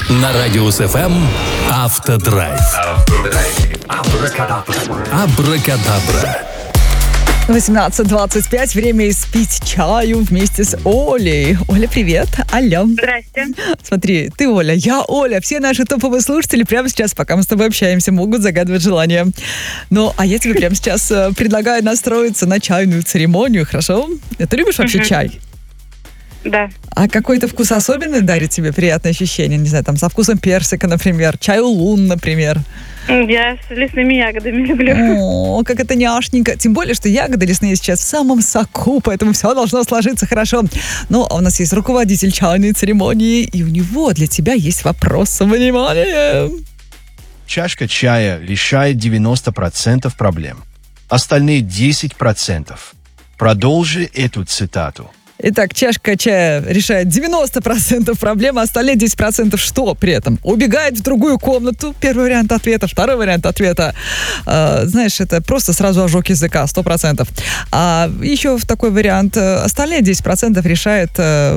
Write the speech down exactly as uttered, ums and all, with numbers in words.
На Радиус эф эм Автодрайв. Абракадабра. восемнадцать двадцать пять. Время испить чаю вместе с Олей. Оля, привет. Алло. Здрасте. Смотри, ты Оля, я Оля. Все наши топовые слушатели прямо сейчас, пока мы с тобой общаемся, могут загадывать желания. Ну, а я тебе прямо сейчас э, предлагаю настроиться на чайную церемонию, хорошо? Ты любишь вообще Мгм. чай? Да. А какой-то вкус особенный дарит тебе приятное ощущение? Не знаю, там со вкусом персика, например, чай улун, например. Я с лесными ягодами люблю. О, как это няшненько. Тем более, что ягоды лесные сейчас в самом соку, поэтому все должно сложиться хорошо. Ну, а у нас есть руководитель чайной церемонии, и у него для тебя есть вопрос. Внимание! Чашка чая решает девяносто процентов проблем. Остальные десять процентов. Продолжи эту цитату. Итак, чашка чая решает девяносто процентов проблем, а остальные десять процентов что при этом? Убегает в другую комнату. Первый вариант ответа. Второй вариант ответа. Э, знаешь, это просто сразу ожог языка, сто процентов. А еще в такой вариант. э, Остальные десять процентов решает э,